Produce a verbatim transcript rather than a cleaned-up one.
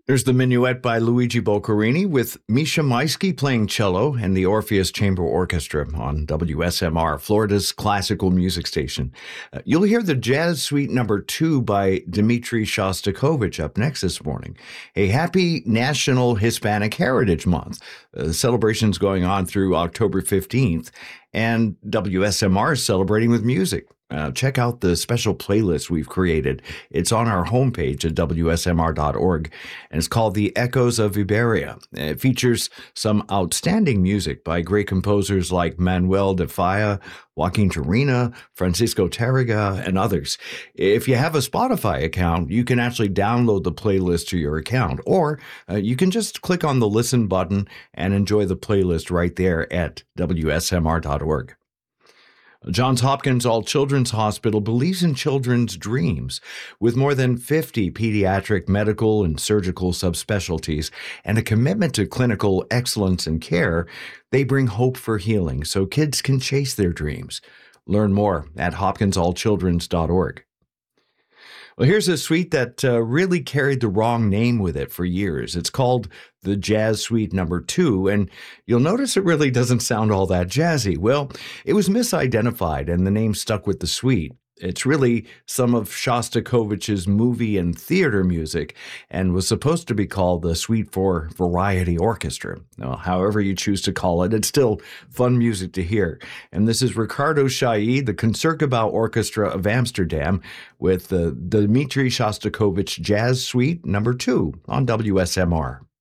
There's the Minuet by Luigi Boccherini with Misha Maisky playing cello and the Orpheus Chamber Orchestra on W S M R, Florida's classical music station. Uh, you'll hear the Jazz Suite number two by Dmitri Shostakovich up next this morning. A happy National Hispanic Heritage Month. Uh, the celebration's going on through October fifteenth, and W S M R is celebrating with music. Uh, check out the special playlist we've created. It's on our homepage at W S M R dot org, and it's called The Echoes of Iberia. It features some outstanding music by great composers like Manuel de Falla, Joaquin Turina, Francisco Tárrega, and others. If you have a Spotify account, you can actually download the playlist to your account, or uh, you can just click on the listen button and enjoy the playlist right there at W S M R dot org. Johns Hopkins All Children's Hospital believes in children's dreams. With more than fifty pediatric, medical, and surgical subspecialties and a commitment to clinical excellence and care, they bring hope for healing so kids can chase their dreams. Learn more at hopkins all children's dot org. Well, here's a suite that uh, really carried the wrong name with it for years. It's called the Jazz Suite number two, and you'll notice it really doesn't sound all that jazzy. Well, it was misidentified, and the name stuck with the suite. It's really some of Shostakovich's movie and theater music and was supposed to be called the Suite for Variety Orchestra. Well, however you choose to call it, it's still fun music to hear. And this is Ricardo Chailly, the Concertgebouw Orchestra of Amsterdam, with the Dmitri Shostakovich Jazz Suite number two on W S M R.